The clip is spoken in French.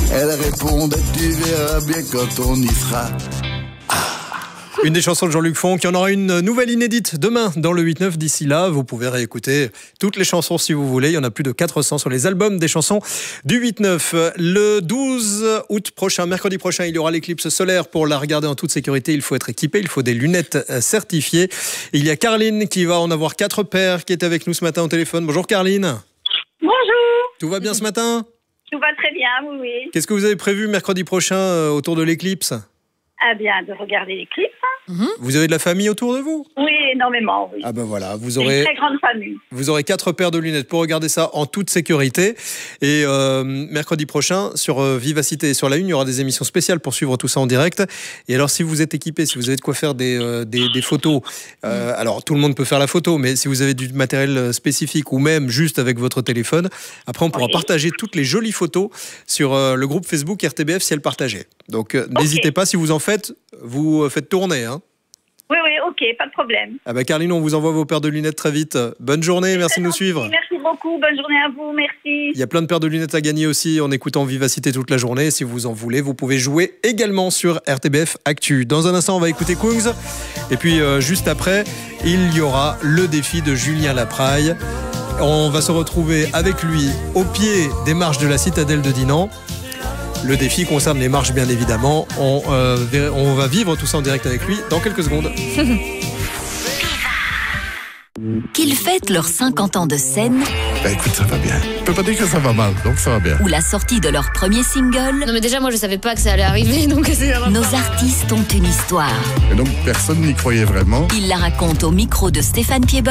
Elle répondait, tu verras bien quand on y sera. Une des chansons de Jean-Luc Fonck. Il y en aura une nouvelle inédite demain dans le 8-9. D'ici là, vous pouvez réécouter toutes les chansons si vous voulez. Il y en a plus de 400 sur les albums des chansons du 8-9. Le 12 août prochain, mercredi prochain, il y aura l'éclipse solaire. Pour la regarder en toute sécurité, il faut être équipé. Il faut des lunettes certifiées. Il y a Carline qui va en avoir 4 paires qui est avec nous ce matin au téléphone. Bonjour Carline. Bonjour. Tout va bien ce matin ? Tout va très bien, oui. Qu'est-ce que vous avez prévu mercredi prochain autour de l'éclipse ? Ah bien, de regarder les clips. Vous avez de la famille autour de vous ? Oui, énormément, oui. Ah ben voilà, vous C'est aurez... une très grande famille. Vous aurez 4 paires de lunettes pour regarder ça en toute sécurité. Et mercredi prochain, sur Vivacité et sur la Une, il y aura des émissions spéciales pour suivre tout ça en direct. Et alors, si vous êtes équipé, si vous avez de quoi faire des photos, alors tout le monde peut faire la photo, mais si vous avez du matériel spécifique ou même juste avec votre téléphone, après on pourra partager toutes les jolies photos sur le groupe Facebook RTBF Ciel Partagé. Donc n'hésitez pas, si vous en faites, vous faites tourner, hein. Oui, ok, pas de problème. Ah bah Carline, on vous envoie vos paires de lunettes très vite. Bonne journée, merci de nous suivre. Merci beaucoup, bonne journée à vous, merci. Il y a plein de paires de lunettes à gagner aussi en écoutant Vivacité toute la journée. Si vous en voulez, vous pouvez jouer également sur RTBF Actu. Dans un instant, on va écouter Kungs. Et puis juste après, il y aura le défi de Julien Lapraille. On va se retrouver avec lui au pied des marches de la citadelle de Dinan. Le défi concerne les marches, bien évidemment. On va vivre tout ça en direct avec lui dans quelques secondes. Qu'ils fêtent leurs 50 ans de scène. Bah écoute, ça va bien. Je peux pas dire que ça va mal, donc ça va bien. Ou la sortie de leur premier single. Non mais déjà moi je savais pas que ça allait arriver, donc c'est... Nos artistes ont une histoire. Et donc personne n'y croyait vraiment. Ils la racontent au micro de Stéphane Piedbon.